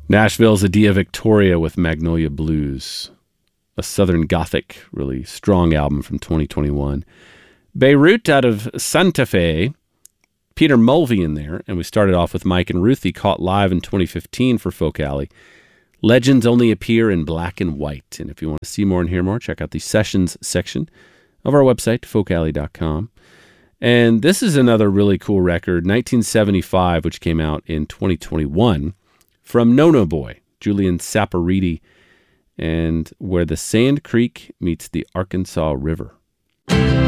Nashville's Adia Victoria with Magnolia Blues, a Southern Gothic, really strong album from 2021. Beirut out of Santa Fe, Peter Mulvey in there, and we started off with Mike and Ruthie, caught live in 2015 for Folk Alley. Legends only appear in black and white, and if you want to see more and hear more, check out the Sessions section of our website, folkalley.com. And this is another really cool record, 1975, which came out in 2021, from No Boy, Julian Saporiti, and Where the Sand Creek Meets the Arkansas River.